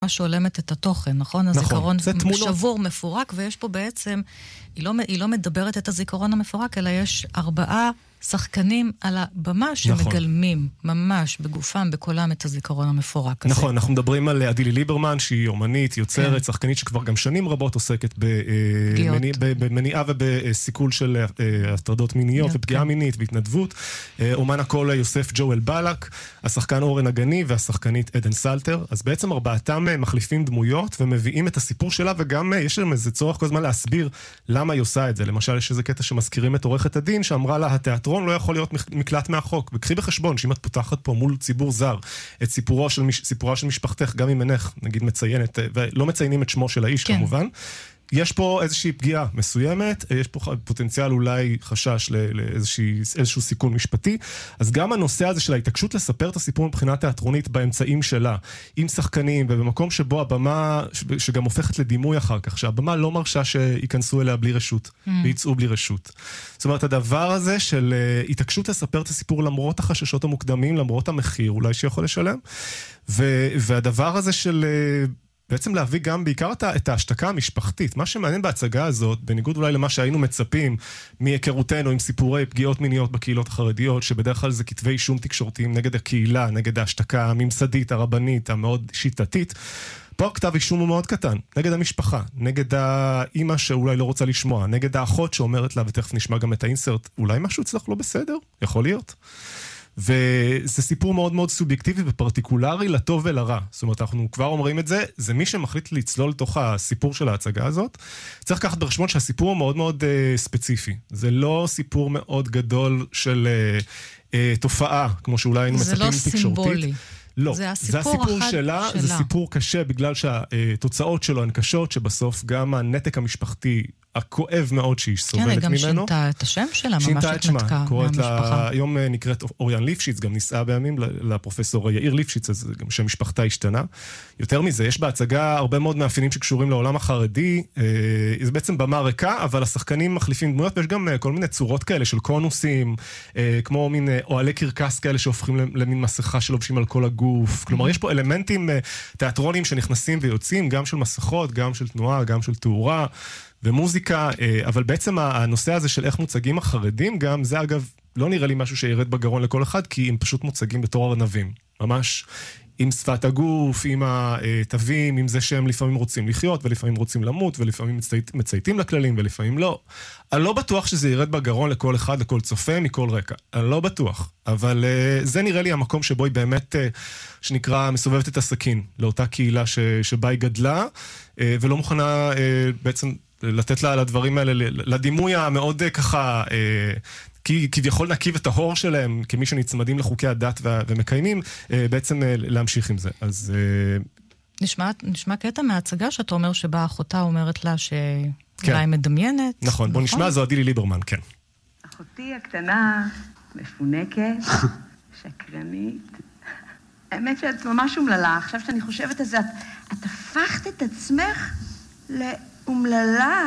צורה שהולמת את התוכן, נכון? הזיכרון שבור, מפורק, ויש פה בעצם, היא לא מדברת את הזיכרון המפורק, אלא יש 4 שחקנים על הבמה שמגלמים ממש בגופם, בקולם את הזיכרון המפורק הזה. נכון, אנחנו מדברים על אדילי ליברמן, שהיא אומנית, יוצרת, שחקנית שכבר גם שנים רבות עוסקת במניעה ובסיכול של הטרדות מיניות ופגיעה מינית והתנדבות. אומן הקול יוסף ג'ואל בלק, השחקן אורן הגני והשחקנית עדן סלטר. אז בעצם 4 מחליפים דמויות ומביאים את הסיפור שלה, וגם יש להם איזה צורך כל הזמן להסביר למה היא עושה את זה. למשל, יש איזה קטע שמזכירים את עורכת הדין, שאמרה לה, התיאטרון לא יכול להיות מקלט מהחוק. וקחי בחשבון שאם את פותחת פה מול ציבור זר את סיפורה של משפחתך, גם אם אינך, נגיד מציינת, ולא מציינים את שמו של האיש כמובן, יש פה איזושהי פגיעה מסוימת, יש פה פוטנציאל אולי חשש לאיזשהו סיכון משפטי, אז גם הנושא הזה של ההתעקשות לספר את הסיפור מבחינה תיאטרונית באמצעים שלה, עם שחקנים ובמקום שבו הבמה, שגם הופכת לדימוי אחר כך, שהבמה לא מרשה שיכנסו אליה בלי רשות, ויצאו בלי רשות. זאת אומרת, הדבר הזה של התעקשות לספר את הסיפור למרות החששות המוקדמים, למרות המחיר אולי שיכול לשלם, והדבר הזה של בעצם להביא גם בעיקר את ההשתקה המשפחתית. מה שמעניין בהצגה הזאת, בניגוד אולי למה שהיינו מצפים מהיכרותנו עם סיפורי פגיעות מיניות בקהילות החרדיות, שבדרך כלל זה כתבי אישום תקשורתיים נגד הקהילה, נגד ההשתקה הממסדית, הרבנית, המאוד שיטתית, פה כתב אישום הוא מאוד קטן, נגד המשפחה, נגד האמא שאולי לא רוצה לשמוע, נגד האחות שאומרת לה, ותכף נשמע גם את האינסרט, אולי משהו אצלך לא בסדר? יכול להיות. וזה סיפור מאוד מאוד סובייקטיבי ופרטיקולרי לטוב ולרע. זאת אומרת, אנחנו כבר אומרים את זה, זה מי שמחליט לצלול לתוך הסיפור של ההצגה הזאת. צריך לקחת בחשבון שהסיפור הוא מאוד מאוד ספציפי. זה לא סיפור מאוד גדול של תופעה, כמו שאולי היינו מצפים תקשורתית. זה לא סימבולי. לא, זה הסיפור שלה, זה סיפור קשה בגלל שהתוצאות שלו הן קשות, שבסוף גם הנתק המשפחתי הכואב מאוד שהיא סובלת ממנו. כן, היא גם שינתה את השם שלה, ממש התנתקה מהמשפחה. היום נקראת אוריאן ליפשיץ, גם נישאה בימים לפרופסור יאיר ליפשיץ, אז גם שמשפחתה השתנה. יותר מזה, יש בהצגה הרבה מאוד מאפיינים שקשורים לעולם החרדי, זה בעצם במה ריקה, אבל השחקנים מחליפים דמויות, ויש גם כל מיני צורות כאלה של קונוסים, כמו מין אוהלי קרקס כאלה שהופכים למין מסכה שלובשים על כל הגוף. כלומר, יש פה אלמנטים תיאטרונים שנכנסים ויוצאים, גם של מסכות, גם של תנועה, גם של תאורה. ומוזיקה, אבל בעצם הנושא הזה של איך מוצגים החרדים, גם זה אגב לא נראה לי משהו שירד בגרון לכל אחד, כי הם פשוט מוצגים בתור ארנבים, ממש עם שפת הגוף, עם התווים, עם זה שהם לפעמים רוצים לחיות, ולפעמים רוצים למות, ולפעמים מצייתים לכללים, ולפעמים לא. אני לא בטוח שזה ירד בגרון לכל אחד, לכל צופה, מכל רקע. אני לא בטוח. אבל זה נראה לי המקום שבו היא באמת, שנקרא, מסובבת את הסכין, לאותה קהילה שבה היא גדלה, ולא מוכנה בעצם לתת לה על הדברים האלה, לדימוי המאוד ככה, כביכול נקיב את ההור שלהם, כמי שנצמדים לחוקי הדת ומקיימים, בעצם להמשיך עם זה. אז נשמע קטע מההצגה שאתה אומר שבה אחותה אומרת לה שאולי מדמיינת. נכון, בוא נשמע, זו אדילי ליברמן, כן. אחותי הקטנה, מפונקת, שקרנית. האמת שאת ממש אומללה. עכשיו שאני חושבת על זה, את הפכת את עצמך לאומללה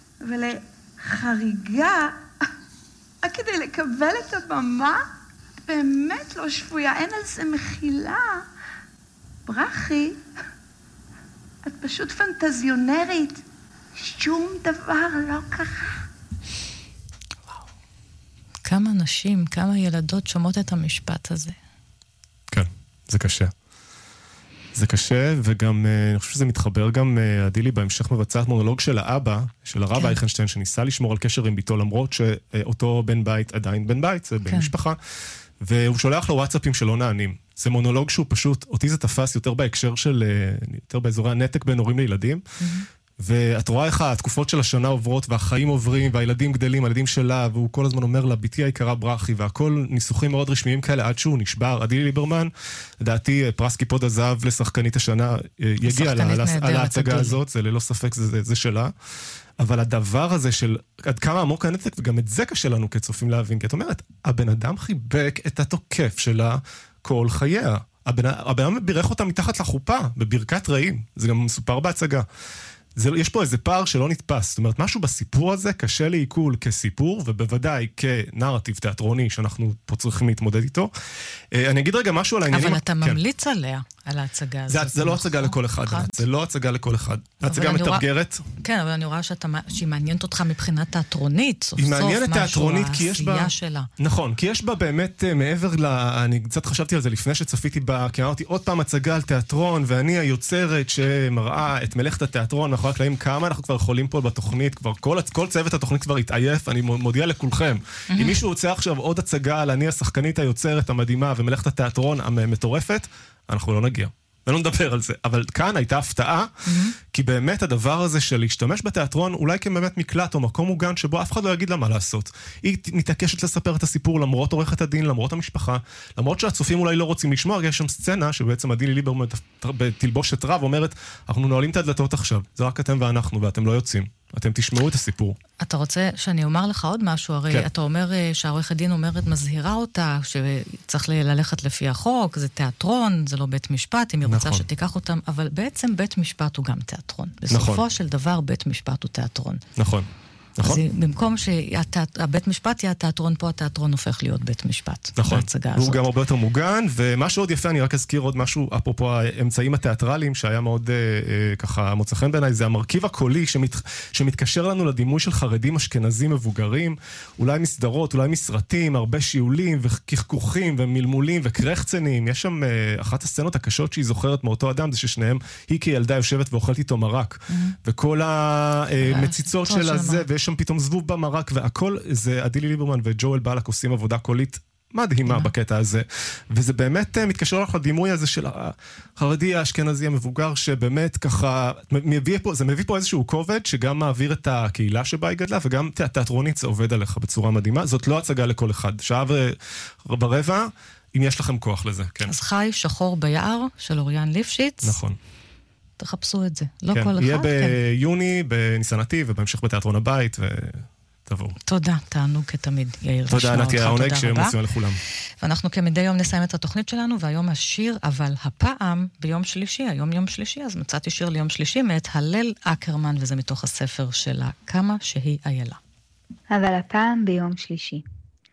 ולחריגה רק כדי לקבל את הבמה. באמת לא שפויה, אין על זה מחילה. ברכי, את פשוט פנטזיונרית. שום דבר לא קרה. וואו. כמה נשים, כמה ילדות שומעות את המשפט הזה. כן, זה קשה. זה קשה, וגם, אני חושב שזה מתחבר גם, אדילי בהמשך מבצעת מונולוג של האבא, של הרב אייכנשטיין, שניסה לשמור על קשר עם ביתו, למרות שאותו בן בית עדיין בן בית, זה בן משפחה, והוא שולח לו וואטסאפים שלא נענים. זה מונולוג שהוא פשוט, אותי זה תפס יותר בהקשר של, יותר באזורי הנתק בין הורים לילדים, ואת רואה איך התקופות של השנה עוברות, והחיים עוברים, והילדים גדלים, הילדים שלה, והוא כל הזמן אומר לה, ביתי היקרה ברכי, והכל ניסוחים מאוד רשמיים כאלה, עד שהוא נשבר. אדילי ליברמן, לדעתי, פרס קיפוד הזהב לשחקנית השנה, יגיע על ההצגה הזאת, זה ללא ספק, זה שלה. אבל הדבר הזה של עד כמה עמוק הנתק, וגם את זה קשה לנו כצופים להבין, כי את אומרת, הבן אדם חיבק את התוקף שלה כל חייה. הבן אדם בירך אותה מתחת לחופה, בברכת רעים. זה גם מסופר בהצגה. יש פה איזה פער שלא נתפס, זאת אומרת, משהו בסיפור הזה קשה לעיכול כסיפור, ובוודאי כנרטיב תיאטרוני שאנחנו פה צריכים להתמודד איתו. אני אגיד רגע משהו על העניינים... אבל אתה ממליץ עליה, על ההצגה הזאת. זה לא הצגה לכל אחד, זה לא הצגה לכל אחד. ההצגה מתרגרת. כן, אבל אני רואה שהיא מעניינת אותך מבחינה תיאטרונית, סוף סוף משהו, העשייה שלה. נכון, כי יש בה באמת מעבר אני קצת חשבתי על זה לפני שצפיתי בה, כי אמרתי עוד פעם הצגה על תיאטרון, ואני היוצרת שמראה את מלאכת התיאטרון, מאחורי הקלעים, כמה אנחנו כבר יכולים פה בתוכנית, כבר כל צוות התוכנית כבר התעייף, אני מודיע לכולכם. אם מישהו רוצה עכשיו עוד הצגה על אני השחקנית היוצרת המדהימה ומלאכת התיאטרון המטורפת, אנחנו לא נגיע. ולא נדבר על זה. אבל כאן הייתה הפתעה, כי באמת הדבר הזה של להשתמש בתיאטרון, אולי כבאמת מקלט או מקום מוגן, שבו אף אחד לא יגיד לה מה לעשות. היא מתעקשת לספר את הסיפור למרות עורכת הדין, למרות המשפחה, למרות שהצופים אולי לא רוצים לשמוע, יש שם סצנה שבעצם עדי ליברמן בתלבושת רב אומרת, אנחנו נועלים את הדלתות עכשיו, זה רק אתם ואנחנו, ואתם לא יוצאים. אתם תשמעו את הסיפור. אתה רוצה שאני אומר לך עוד משהו? הרי כן. אתה אומר שהעורך הדין אומרת, מזהירה אותה, שצריך ללכת לפי החוק, זה תיאטרון, זה לא בית משפט, אם היא רוצה שתיקח אותם, אבל בעצם בית משפט הוא גם תיאטרון. בסופו של דבר, בית משפט הוא תיאטרון. נכון. אז במקום שהבית משפט יהיה התיאטרון, פה התיאטרון הופך להיות בית משפט. נכון, והוא גם הרבה יותר מוגן, ומה שעוד יפה, אני רק אזכיר עוד משהו, אפרופו האמצעים התיאטרליים, שהיה מאוד ככה מוצא חן בעיניי, זה המרכיב הקולי שמתקשר לנו לדימוי של חרדים אשכנזים מבוגרים, אולי מסדרות, אולי מסרטים, הרבה שיעולים וכחכוכים ומלמולים וקרחצנים. יש שם אחת הסצנות הקשות שהיא זוכרת מאותו אדם, זה ששניהם, היא כילדה יושבת ואוכלת איתו מרק, וכל המציצות של הזה, ויש שם פתאום זבוב במרק, והכל זה עדי ליברמן וג'ואל בלק עושים עבודה קולית מדהימה בקטע הזה, וזה באמת מתקשר לך לדימוי הזה של החרדי האשכנזי המבוגר, שבאמת ככה, זה מביא פה איזשהו כובד, שגם מעביר את הקהילה שבה היא גדלה, וגם תיאטרונית זה עובד עליך בצורה מדהימה, זאת לא הצגה לכל אחד, שעה ורבע, אם יש לכם כוח לזה, כן. אז חי שחור ביער של אוריאן ליפשיץ. נכון. תחפשו את זה, לא כן, כל אחד. יהיה ביוני, בניסנתי, ובהמשך בתיאטרון הבית, ותבואו. תודה, תענוג כתמיד, יאיר. תודה, נתי העונג, שמוציאים לכולם. ואנחנו כמדי יום נסיים את התוכנית שלנו, והיום השיר, אבל הפעם ביום שלישי, היום יום שלישי, אז מצאתי שיר ליום שלישי, מאת הלל אקרמן, וזה מתוך הספר שלה, כמה שהיא איילה. אבל הפעם ביום שלישי.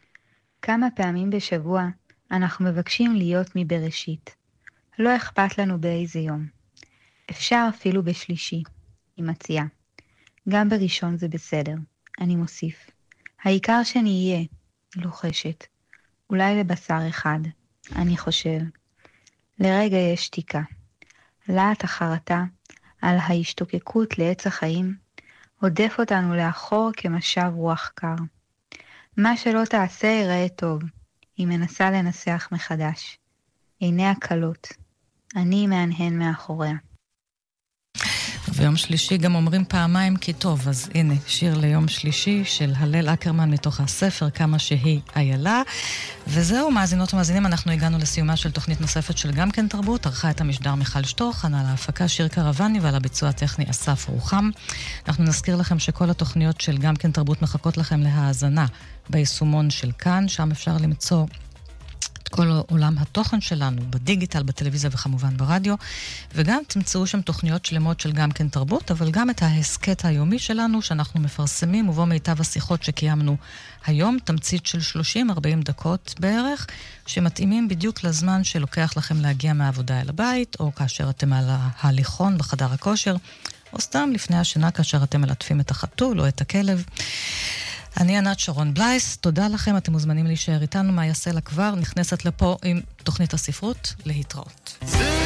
כמה פעמים בשבוע אנחנו מבקשים להיות מבראשית. לא אכפת לנו באיזה יום. אפשר אפילו בשלישי, היא מציעה. גם בראשון זה בסדר, אני מוסיף. העיקר שאני אהיה, לוחשת. אולי לבשר אחד, אני חושב. לרגע יש שתיקה. להט החרטה על ההשתוקקות לעץ החיים, עודף אותנו לאחור כמשב רוח קר. מה שלא תעשה ייראה טוב, היא מנסה לנסח מחדש. עיניה קלות, אני מהנהן מאחוריה. ויום שלישי גם אומרים פעמיים כי טוב, אז הנה, שיר ליום שלישי של הלל אקרמן מתוך הספר, כמה שהיא איילה. וזהו, מאזינות ומאזינים, אנחנו הגענו לסיומה של תוכנית נוספת של גם כן תרבות, ערכה את המשדר מיכל שטוך, על ההפקה שיר קרבני ועל הביצוע הטכני אסף רוחם. אנחנו נזכיר לכם שכל התוכניות של גם כן תרבות מחכות לכם להאזנה ביישומון של כאן, שם אפשר למצוא את כל עולם התוכן שלנו, בדיגיטל, בטלוויזיה וכמובן ברדיו, וגם תמצאו שם תוכניות שלמות של גם כן תרבות, אבל גם את ההסקט היומי שלנו שאנחנו מפרסמים, ובו מיטב השיחות שקיימנו היום, תמצית של 30-40 דקות בערך, שמתאימים בדיוק לזמן שלוקח לכם להגיע מהעבודה אל הבית, או כאשר אתם על ההליכון בחדר הכושר, או סתם לפני השינה כאשר אתם מלטפים את החתול או את הכלב. אני ענת שרון בלייס, תודה לכם, אתם מוזמנים להישאר איתנו, מה יעשה לה כבר, נכנסת לפה עם תוכנית הספרות, להתראות.